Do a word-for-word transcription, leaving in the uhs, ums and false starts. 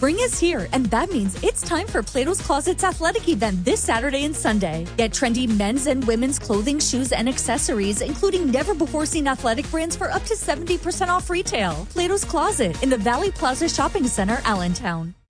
Spring is here, and that means it's time for Plato's Closet's athletic event this Saturday and Sunday. Get trendy men's and women's clothing, shoes, and accessories, including never-before-seen athletic brands for up to seventy percent off retail. Plato's Closet in the Valley Plaza Shopping Center, Allentown.